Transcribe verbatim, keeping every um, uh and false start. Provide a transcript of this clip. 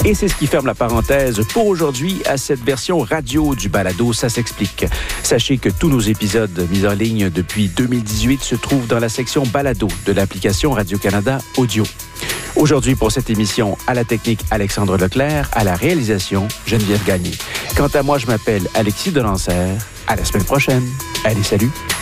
Et c'est ce qui ferme la parenthèse pour aujourd'hui à cette version radio du balado Ça s'explique. Sachez que tous nos épisodes mis en ligne depuis deux mille dix-huit se trouvent dans la section balado de l'application Radio-Canada Audio. Aujourd'hui, pour cette émission, à la technique Alexandre Leclerc, à la réalisation Geneviève Gagné. Quant à moi, je m'appelle Alexis Delancer. À la semaine prochaine. Allez, salut!